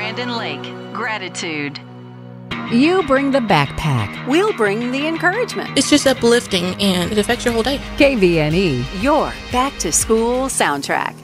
Brandon Lake, gratitude. You bring the backpack. We'll bring the encouragement. It's just uplifting, and it affects your whole day. KVNE, Your back to school soundtrack.